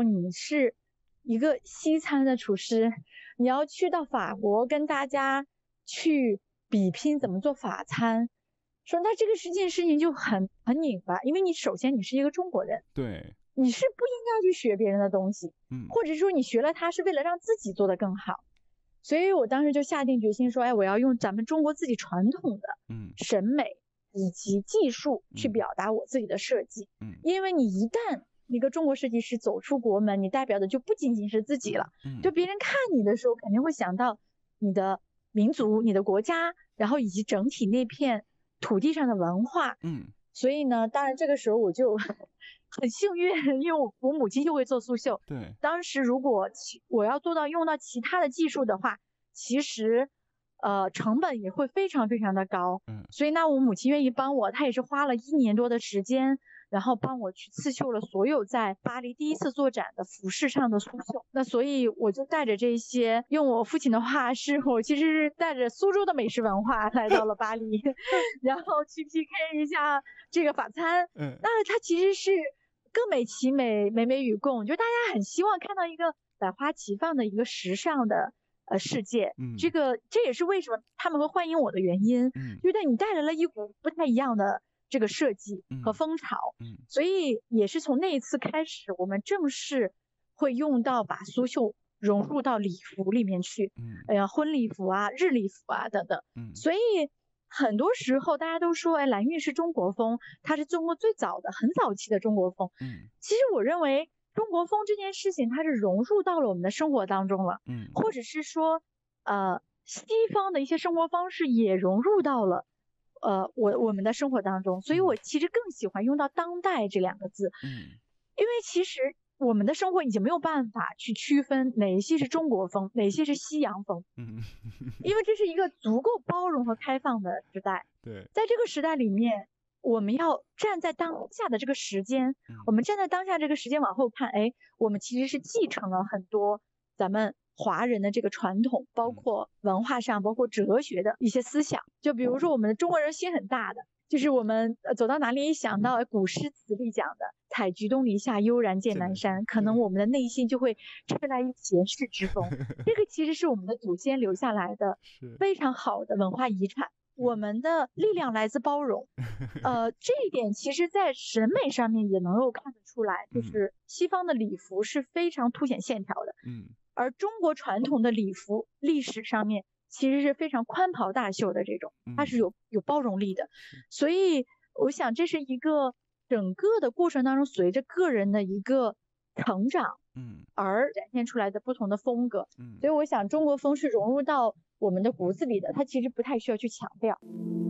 果你是一个西餐的厨师，你要去到法国跟大家去比拼怎么做法餐，说那这个事情就很拧巴，因为你首先你是一个中国人， 对， 你是不应该去学别人的东西， 嗯或者说你学了它是为了让自己做得更好。所以我当时就下定决心说，哎，我要用咱们中国自己传统的嗯审美以及技术去表达我自己的设计。因为你一旦一个中国设计师走出国门，你代表的就不仅仅是自己了，就别人看你的时候肯定会想到你的民族、你的国家，然后以及整体那片土地上的文化。所以呢，当然这个时候我就很幸运，因为我母亲就会做苏绣。 对， 当时如果我要用到其他的技术的话，其实成本也会非常非常的高。所以那我母亲愿意帮我，她也是花了1年多的时间，然后帮我去刺绣了所有在巴黎第一次做展的服饰上的苏绣。那所以我就带着这些，用我父亲的话是，我其实是带着苏州的美食文化来到了巴黎，然后去 PK 一下这个法餐。那它其实是各美其美，美美与共，就大家很希望看到一个百花齐放的一个时尚的世界。这也是为什么他们会欢迎我的原因，因为你带来了一股不太一样的这个设计和风潮。所以也是从那一次开始，我们正式会用到把苏绣融入到礼服里面去，婚礼服啊、日礼服啊等等。所以很多时候大家都说，哎，蓝韵是中国风，它是中国最早的、很早期的中国风。其实我认为中国风这件事情，它是融入到了我们的生活当中了，或者是说，西方的一些生活方式也融入到了，我们的生活当中。所以我其实更喜欢用到当代这2个字，因为其实我们的生活已经没有办法去区分哪些是中国风，哪些是西洋风，因为这是一个足够包容和开放的时代。 对， 在这个时代里面，我们要站在当下的这个时间，我们站在当下这个时间往后看，哎，我们其实是继承了很多咱们华人的这个传统，包括文化上，包括哲学的一些思想。就比如说我们的中国人心很大的，就是我们走到哪里一想到古诗词里讲的采菊东篱下，悠然见南山，可能我们的内心就会吹来一闲适之风。这个其实是我们的祖先留下来的非常好的文化遗产。我们的力量来自包容，这一点其实在审美上面也能够看得出来，就是西方的礼服是非常凸显线条的，而中国传统的礼服历史上面其实是非常宽袍大袖的这种，它是有包容力的。所以我想这是一个整个的过程当中，随着个人的一个成长，而展现出来的不同的风格。所以我想中国风是融入到我们的骨子里的，它其实不太需要去强调。